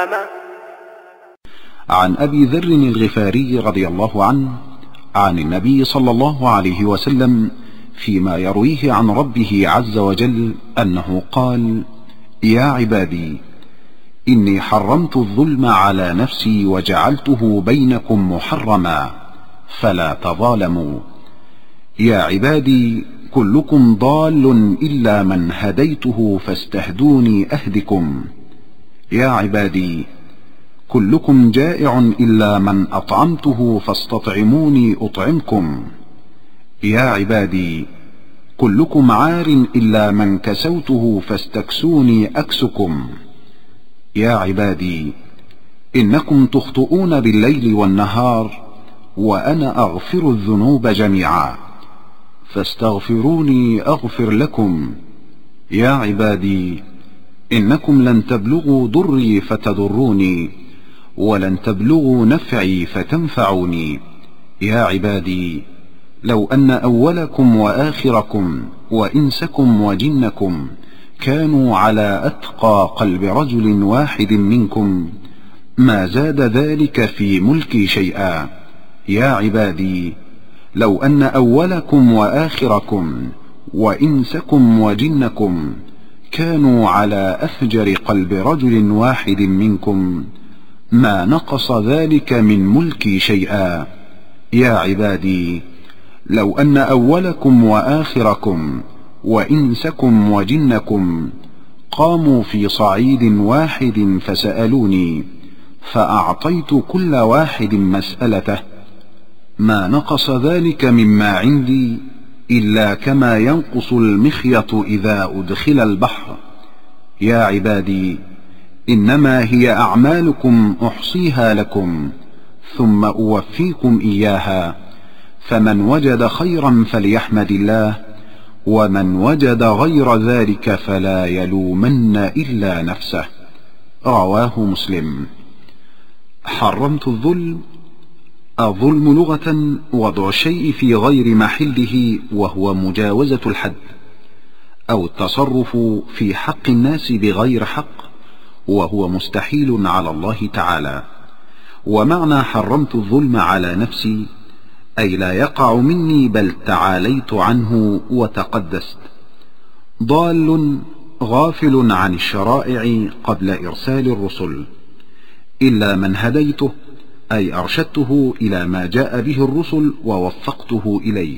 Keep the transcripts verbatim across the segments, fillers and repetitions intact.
إماما. عن أبي ذر الغفاري رضي الله عنه عن النبي صلى الله عليه وسلم فيما يرويه عن ربه عز وجل أنه قال: يا عبادي إني حرمت الظلم على نفسي وجعلته بينكم محرما فلا تظالموا. يا عبادي كلكم ضال إلا من هديته فاستهدوني أهدكم. يا عبادي كلكم جائع إلا من أطعمته فاستطعموني أطعمكم. يا عبادي كلكم عار إلا من كسوته فاستكسوني أكسكم. يا عبادي إنكم تخطئون بالليل والنهار وأنا أغفر الذنوب جميعا فاستغفروني أغفر لكم. يا عبادي إنكم لن تبلغوا ضري فتضروني ولن تبلغوا نفعي فتنفعوني. يا عبادي لو أن أولكم وآخركم وإنسكم وجنكم كانوا على أتقى قلب رجل واحد منكم ما زاد ذلك في ملكي شيئا. يا عبادي لو أن أولكم وآخركم وإنسكم وجنكم كانوا على أفجر قلب رجل واحد منكم ما نقص ذلك من ملكي شيئا. يا عبادي لو أن أولكم وآخركم وإنسكم وجنكم قاموا في صعيد واحد فسألوني فأعطيت كل واحد مسألته ما نقص ذلك مما عندي إلا كما ينقص المخيط إذا أدخل البحر. يا عبادي إنما هي أعمالكم أحصيها لكم ثم أوفيكم إياها فمن وجد خيرا فليحمد الله ومن وجد غير ذلك فلا يلومن إلا نفسه. رواه مسلم. حرمت الظلم. الظلم لغة وضع الشيء في غير محله وهو مجاوزة الحد أو التصرف في حق الناس بغير حق وهو مستحيل على الله تعالى. ومعنى حرمت الظلم على نفسي أي لا يقع مني بل تعاليت عنه وتقدست. ضال غافل عن الشرائع قبل إرسال الرسل إلا من هديته أي أرشدته إلى ما جاء به الرسل ووفقته إليه.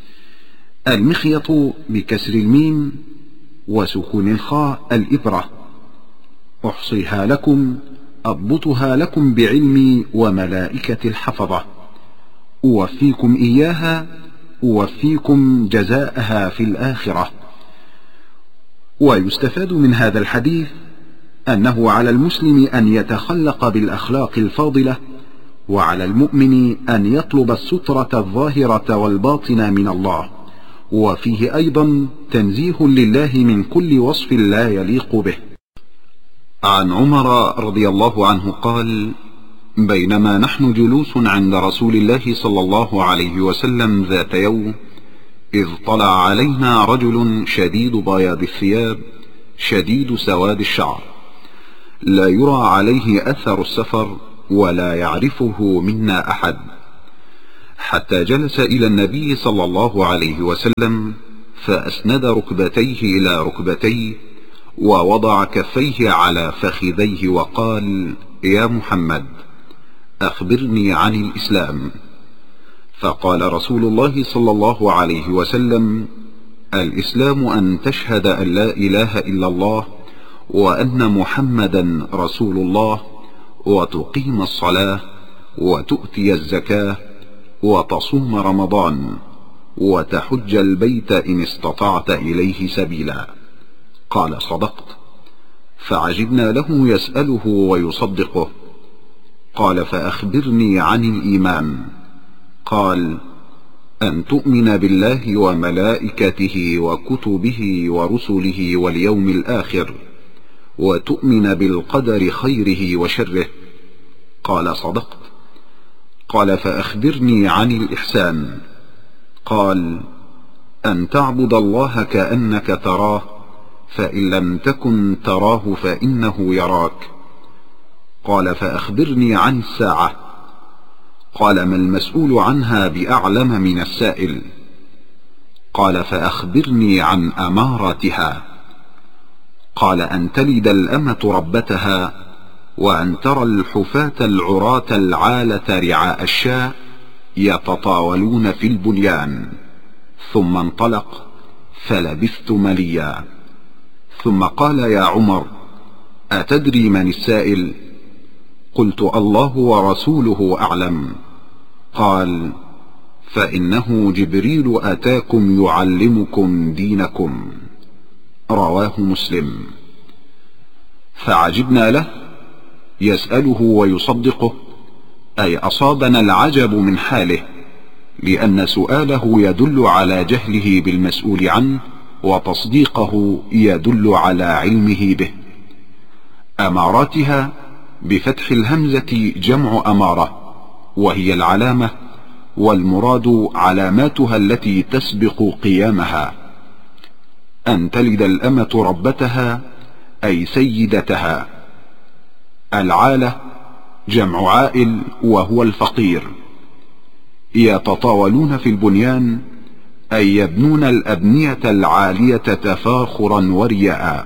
المخيط بكسر الميم وسكون الخاء الإبرة. أحصيها لكم أضبطها لكم بعلمي وملائكة الحفظة. أوفيكم إياها أوفيكم جزاءها في الآخرة. ويستفاد من هذا الحديث أنه على المسلم أن يتخلق بالأخلاق الفاضلة وعلى المؤمن أن يطلب السترة الظاهرة والباطنة من الله. وفيه أيضا تنزيه لله من كل وصف لا يليق به. عن عمر رضي الله عنه قال: بينما نحن جلوس عند رسول الله صلى الله عليه وسلم ذات يوم إذ طلع علينا رجل شديد بياض الثياب شديد سواد الشعر لا يرى عليه أثر السفر ولا يعرفه منا أحد، حتى جلس إلى النبي صلى الله عليه وسلم فأسند ركبتيه إلى ركبتيه ووضع كفيه على فخذيه وقال: يا محمد أخبرني عن الإسلام. فقال رسول الله صلى الله عليه وسلم: الإسلام أن تشهد أن لا إله إلا الله وأن محمدا رسول الله وتقيم الصلاة وتؤتي الزكاة وتصوم رمضان وتحج البيت إن استطعت إليه سبيلا. قال: صدقت. فعجبنا له يسأله ويصدقه. قال: فأخبرني عن الإيمان. قال: أن تؤمن بالله وملائكته وكتبه ورسله واليوم الآخر وتؤمن بالقدر خيره وشره. قال: صدقت. قال: فأخبرني عن الإحسان. قال: أن تعبد الله كأنك تراه فإن لم تكن تراه فإنه يراك. قال فأخبرني عن الساعة. قال ما المسؤول عنها بأعلم من السائل. قال فأخبرني عن أماراتها. قال أن تلد الأمة ربتها، وأن ترى الحفاة العراة العالة رعاء الشاء يتطاولون في البنيان. ثم انطلق فلبثت مليا. ثم قال يا عمر أتدري من السائل؟ قلت الله ورسوله أعلم. قال فإنه جبريل أتاكم يعلمكم دينكم. رواه مسلم. فعجبنا له يسأله ويصدقه، أي أصابنا العجب من حاله، لأن سؤاله يدل على جهله بالمسؤول عنه، وتصديقه يدل على علمه به. أماراتها بفتح الهمزة جمع أمارة، وهي العلامة، والمراد علاماتها التي تسبق قيامها. أن تلد الأمة ربتها أي سيدتها. العالة جمع عائل وهو الفقير. يتطاولون في البنيان أي يبنون الأبنية العالية تفاخرا ورياء.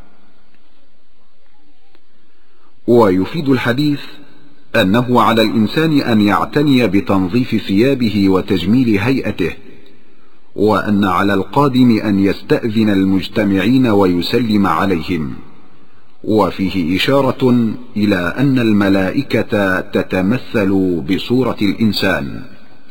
ويفيد الحديث أنه على الإنسان أن يعتني بتنظيف ثيابه وتجميل هيئته، وأن على القادم أن يستأذن المجتمعين ويسلم عليهم. وفيه إشارة إلى أن الملائكة تتمثل بصورة الإنسان.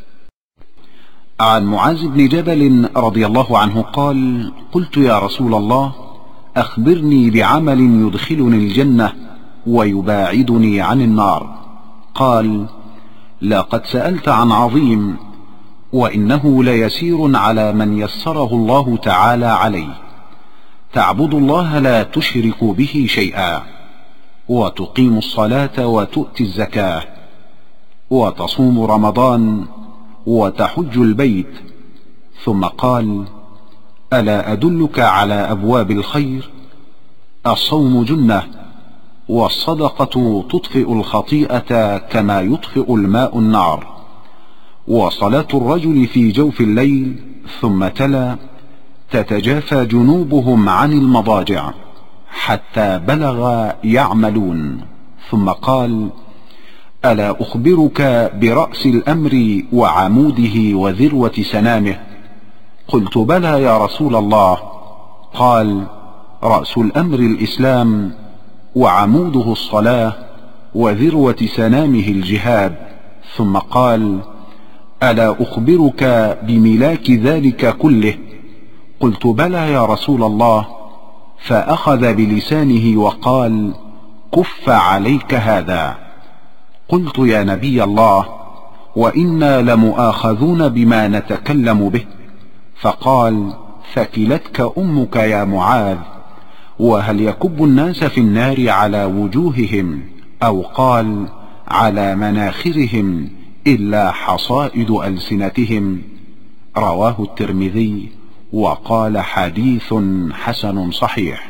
عن معاذ بن جبل رضي الله عنه قال: قلت يا رسول الله أخبرني بعمل يدخلني الجنة ويباعدني عن النار. قال: لقد سألت عن عظيم، وإنه ليسير على من يسره الله تعالى عليه. تعبد الله لا تشرك به شيئا، وتقيم الصلاة وتؤتي الزكاة، وتصوم رمضان، وتحج البيت. ثم قال: ألا أدلك على أبواب الخير؟ الصوم جنة، والصدقة تطفئ الخطيئة كما يطفئ الماء النار، وصلاة الرجل في جوف الليل. ثم تلا: تتجافى جنوبهم عن المضاجع حتى بلغ يعملون. ثم قال: ألا أخبرك برأس الأمر وعموده وذروة سنامه؟ قلت: بلى يا رسول الله. قال: رأس الأمر الإسلام، وعموده الصلاة، وذروة سنامه الجهاد. ثم قال: ألا أخبرك بملاك ذلك كله؟ قلت: بلى يا رسول الله. فأخذ بلسانه وقال: كف عليك هذا. قلت: يا نبي الله، وإنا لمؤاخذون بما نتكلم به. فقال: ثكلتك أمك يا معاذ. وهل يكب الناس في النار على وجوههم، أو قال على مناخرهم، إلا حصائد ألسنتهم؟ رواه الترمذي، وقال حديث حسن صحيح.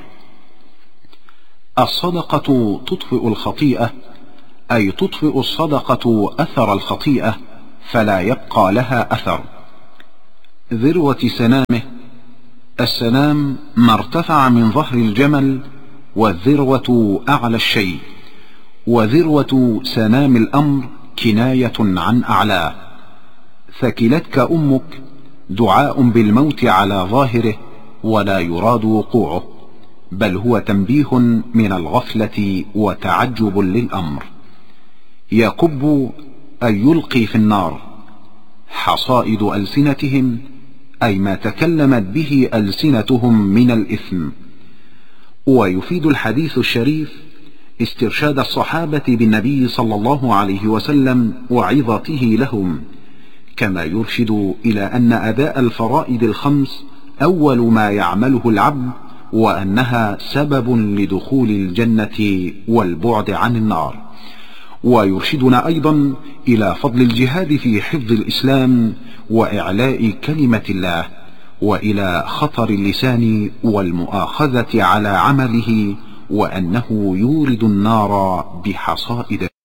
الصدقة تطفئ الخطيئة، أي تطفئ الصدقة أثر الخطيئة فلا يبقى لها أثر. ذروة سنامه، السنام ما ارتفع من ظهر الجمل، والذروة أعلى الشيء. وذروة سنام الأمر كناية عن أعلاه. ثكلتك أمك دعاء بالموت على ظاهره، ولا يراد وقوعه، بل هو تنبيه من الغفلة وتعجب للأمر. يكب أي يلقي في النار. حصائد ألسنتهم، أي ما تكلمت به ألسنتهم من الإثم. ويفيد الحديث الشريف استرشاد الصحابة بالنبي صلى الله عليه وسلم وعظته لهم، كما يرشد إلى أن أداء الفرائض الخمس أول ما يعمله العبد، وأنها سبب لدخول الجنة والبعد عن النار. ويرشدنا أيضا إلى فضل الجهاد في حفظ الإسلام وإعلاء كلمة الله، وإلى خطر اللسان والمؤاخذة على عمله وأنه يورد النار بحصائد